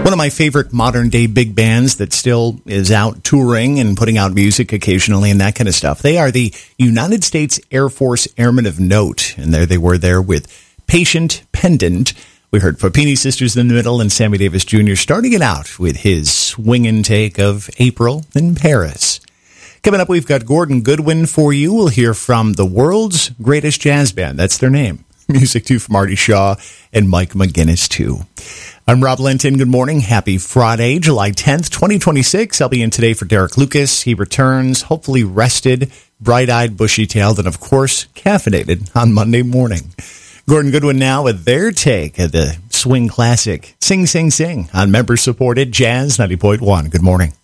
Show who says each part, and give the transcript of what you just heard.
Speaker 1: One of my favorite modern-day big bands that still is out touring and putting out music occasionally and that kind of stuff. They are the United States Air Force Airmen of Note, and there they were there with Patient Pendant. We heard Papini Sisters in the middle and Sammy Davis Jr. starting it out with his swinging take of April in Paris. Coming up, we've got Gordon Goodwin for you. We'll hear from the world's greatest jazz band. That's their name. Music, too, from Artie Shaw and Mike McGinnis, too. I'm Rob Linton. Good morning. Happy Friday, July 10th, 2026. I'll be in today for Derek Lucas. He returns, hopefully rested, bright-eyed, bushy-tailed, and, of course, caffeinated on Monday morning. Gordon Goodwin now with their take of the swing classic, Sing, Sing, Sing, on member-supported Jazz 90.1. Good morning.